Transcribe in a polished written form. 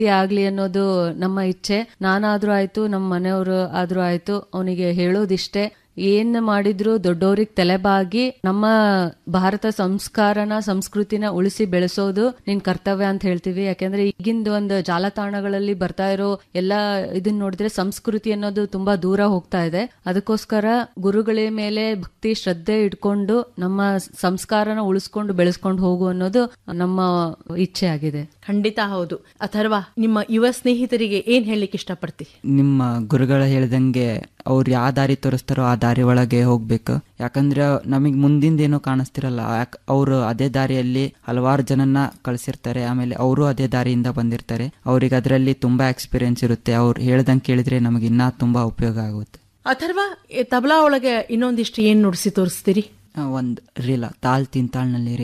ಆಗ್ಲಿ ಅನ್ನೋದು ನಮ್ಮ ಇಚ್ಛೆ. ನಾನಾದ್ರೂ ಆಯ್ತು, ನಮ್ಮ ಮನೆಯವರು ಆದ್ರೂ ಆಯ್ತು, ಅವನಿಗೆ ಹೇಳೋದಿಷ್ಟೇ, ಏನ್ ಮಾಡಿದ್ರು ದೊಡ್ಡವ್ರಿಗೆ ತಲೆಬಾಗಿ ನಮ್ಮ ಭಾರತ ಸಂಸ್ಕಾರನ ಸಂಸ್ಕೃತಿನ ಉಳಿಸಿ ಬೆಳೆಸೋದು ನಿನ್ ಕರ್ತವ್ಯ ಅಂತ ಹೇಳ್ತೀವಿ. ಯಾಕೆಂದ್ರೆ ಈಗಿಂದ ಒಂದು ಜಾಲತಾಣಗಳಲ್ಲಿ ಬರ್ತಾ ಇರೋ ಎಲ್ಲಾ ಇದನ್ನ ನೋಡಿದ್ರೆ ಸಂಸ್ಕೃತಿ ಅನ್ನೋದು ತುಂಬಾ ದೂರ ಹೋಗ್ತಾ ಇದೆ. ಅದಕ್ಕೋಸ್ಕರ ಗುರುಗಳ ಮೇಲೆ ಭಕ್ತಿ ಶ್ರದ್ಧೆ ಇಟ್ಕೊಂಡು ನಮ್ಮ ಸಂಸ್ಕಾರನ ಉಳಿಸ್ಕೊಂಡು ಬೆಳೆಸ್ಕೊಂಡು ಹೋಗು ಅನ್ನೋದು ನಮ್ಮ ಇಚ್ಛೆ ಆಗಿದೆ. ಖಂಡಿತ ಹೌದು. ಅಥರ್ವ, ನಿಮ್ಮ ಯುವ ಸ್ನೇಹಿತರಿಗೆ ಏನ್ ಹೇಳಲಿಕ್ಕೆ ಇಷ್ಟಪಡ್ತಿ? ನಿಮ್ಮ ಗುರುಗಳು ಹೇಳ್ದಂಗೆ ಅವ್ರು ಯಾವ ದಾರಿ ತೋರಿಸ್ತಾರೋ ಆ ದಾರಿ ಒಳಗೆ ಹೋಗ್ಬೇಕು. ಯಾಕಂದ್ರೆ ನಮಗ್ ಮುಂದಿಂದೇನೋ ಕಾಣಿಸ್ತಿರಲ್ಲ, ಅವರು ಅದೇ ದಾರಿಯಲ್ಲಿ ಹಲವಾರು ಜನನ್ನ ಕಳ್ಸಿರ್ತಾರೆ. ಆಮೇಲೆ ಅವರು ಅದೇ ದಾರಿಯಿಂದ ಬಂದಿರ್ತಾರೆ. ಅವ್ರಿಗೆ ಅದರಲ್ಲಿ ತುಂಬಾ ಎಕ್ಸ್ಪೀರಿಯನ್ಸ್ ಇರುತ್ತೆ. ಅವ್ರು ಹೇಳ್ದಂಗೆ ಕೇಳಿದ್ರೆ ನಮಗೆ ಇನ್ನೂ ತುಂಬಾ ಉಪಯೋಗ ಆಗುತ್ತೆ. ಅಥರ್ವ, ತಬಲಾ ಒಳಗೆ ಇನ್ನೊಂದಿಷ್ಟು ಏನ್ ನುಡಿಸಿ ತೋರಿಸ್ತೀರಿ? ಒಂದು ರೀಲ ತಾಳ್ ತಿಂತಾಳ್ನಲ್ಲಿ